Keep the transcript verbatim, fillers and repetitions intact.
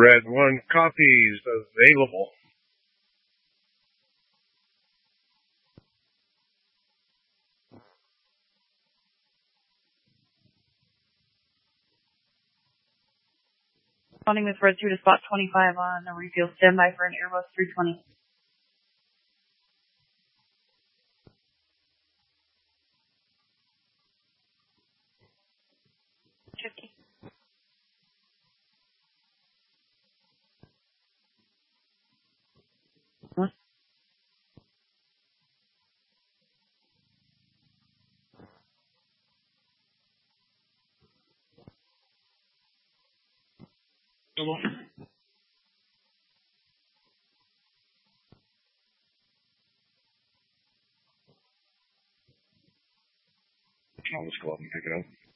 Red One copies available. Responding with Red two to spot twenty-five on a refuel. Standby for an Airbus three twenty. fifty. What? Hello. I'll just go up and pick it up.